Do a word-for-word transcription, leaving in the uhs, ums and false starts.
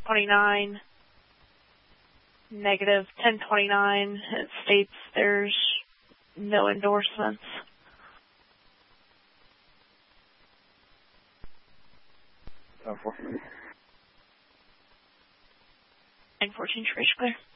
twenty-nine, negative ten twenty-nine. It states there's no endorsements. ten fourteen. nine fourteen, Trace clear.